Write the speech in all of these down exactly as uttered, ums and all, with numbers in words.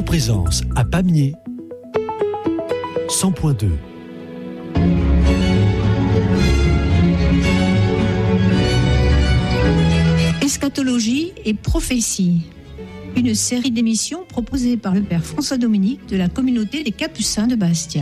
Présence à Pamiers, cent point deux. Eschatologie et prophétie, une série d'émissions proposée par le Père François Dominique de la communauté des Capucins de Bastia.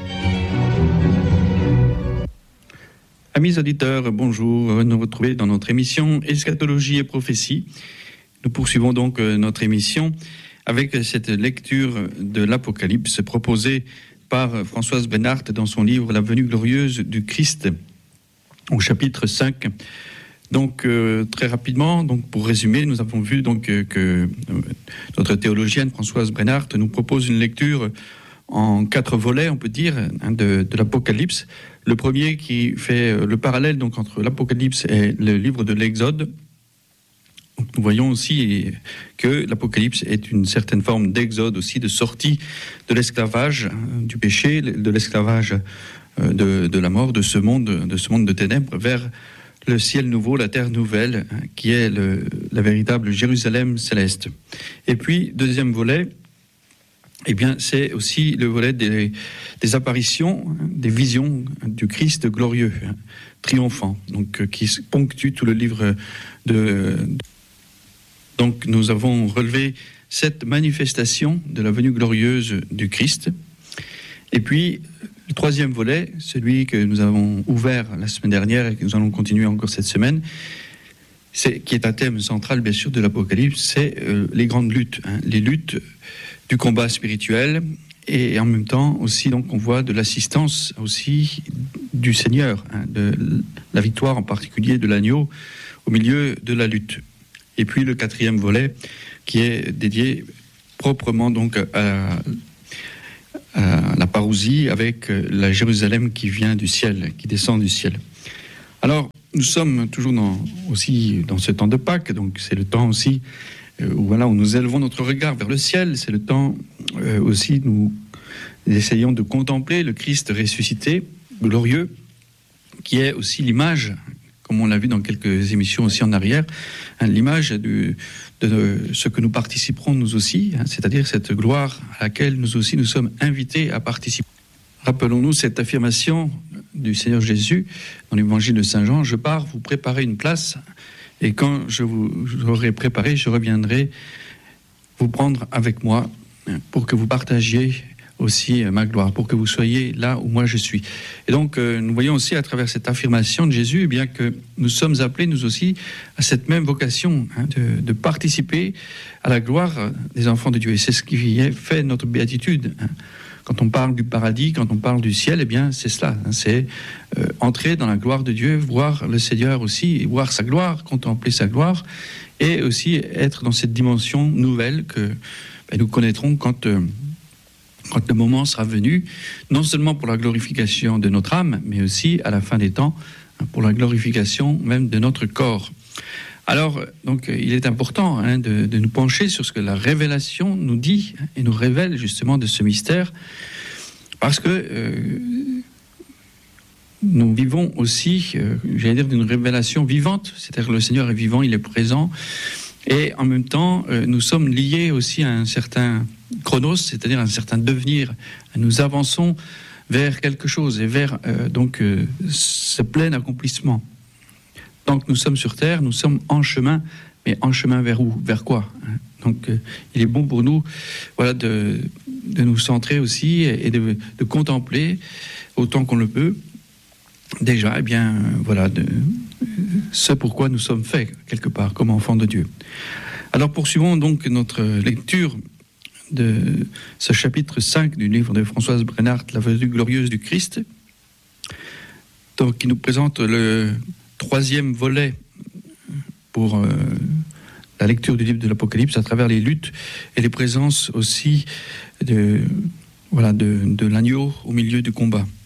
Amis auditeurs, bonjour, heureux de nous retrouver dans notre émission Eschatologie et prophétie. Nous poursuivons donc notre émission avec cette lecture de l'Apocalypse proposée par Françoise Brenhardt dans son livre La venue glorieuse du Christ au chapitre cinq. Donc euh, très rapidement, donc pour résumer, nous avons vu donc euh, que euh, notre théologienne Françoise Brenhardt nous propose une lecture en quatre volets, on peut dire, hein, de, de l'Apocalypse. Le premier qui fait euh, le parallèle donc entre l'Apocalypse et le livre de l'Exode. Donc, nous voyons aussi que l'Apocalypse est une certaine forme d'exode aussi, de sortie de l'esclavage, hein, du péché, de l'esclavage euh, de, de la mort, de ce monde, de ce monde de ténèbres, vers le ciel nouveau, la terre nouvelle, hein, qui est le, la véritable Jérusalem céleste. Et puis, deuxième volet, eh bien, c'est aussi le volet des, des apparitions, hein, des visions du Christ glorieux, hein, triomphant, donc euh, qui ponctue tout le livre de... de Donc nous avons relevé cette manifestation de la venue glorieuse du Christ. Et puis, le troisième volet, celui que nous avons ouvert la semaine dernière et que nous allons continuer encore cette semaine, c'est, qui est un thème central, bien sûr, de l'Apocalypse, c'est euh, les grandes luttes, hein, les luttes du combat spirituel, et en même temps aussi, donc, on voit de l'assistance aussi du Seigneur, hein, de la victoire en particulier de l'agneau au milieu de la lutte. Et puis le quatrième volet, qui est dédié proprement donc à, à la parousie avec la Jérusalem qui vient du ciel, qui descend du ciel. Alors, nous sommes toujours dans, aussi dans ce temps de Pâques, donc c'est le temps aussi où, voilà, où nous élevons notre regard vers le ciel, c'est le temps euh, aussi où nous essayons de contempler le Christ ressuscité, glorieux, qui est aussi l'image, comme on l'a vu dans quelques émissions aussi en arrière, hein, l'image de, de ce que nous participerons nous aussi, hein, c'est-à-dire cette gloire à laquelle nous aussi nous sommes invités à participer. Rappelons-nous cette affirmation du Seigneur Jésus dans l'évangile de Saint Jean, « Je pars vous préparer une place, et quand je vous aurai préparé, je reviendrai vous prendre avec moi hein, pour que vous partagiez aussi ma gloire, pour que vous soyez là où moi je suis. » Et donc, euh, nous voyons aussi à travers cette affirmation de Jésus, eh bien que nous sommes appelés, nous aussi, à cette même vocation, hein, de, de participer à la gloire des enfants de Dieu. Et c'est ce qui fait notre béatitude. Hein. Quand on parle du paradis, quand on parle du ciel, eh bien, c'est cela. Hein, c'est euh, entrer dans la gloire de Dieu, voir le Seigneur aussi, voir sa gloire, contempler sa gloire, et aussi être dans cette dimension nouvelle que ben, nous connaîtrons quand... Euh, quand le moment sera venu, non seulement pour la glorification de notre âme, mais aussi à la fin des temps, pour la glorification même de notre corps. Alors, donc, il est important hein, de, de nous pencher sur ce que la révélation nous dit hein, et nous révèle justement de ce mystère, parce que euh, nous vivons aussi, euh, j'allais dire, d'une révélation vivante, c'est-à-dire le Seigneur est vivant, il est présent, et en même temps, euh, nous sommes liés aussi à un certain chronos, c'est-à-dire un certain devenir. Nous avançons vers quelque chose et vers euh, donc euh, ce plein accomplissement. Tant que nous sommes sur terre, nous sommes en chemin, mais en chemin vers où ? Vers quoi ? Donc, euh, il est bon pour nous, voilà, de, de nous centrer aussi et de, de contempler autant qu'on le peut. Déjà, eh bien, euh, voilà, de, ce pourquoi nous sommes faits quelque part comme enfants de Dieu. Alors, poursuivons donc notre lecture de ce chapitre cinq du livre de Françoise Brenhardt, La venue glorieuse du Christ, donc, qui nous présente le troisième volet pour euh, la lecture du livre de l'Apocalypse à travers les luttes et les présences aussi de, voilà, de, de l'agneau au milieu du combat.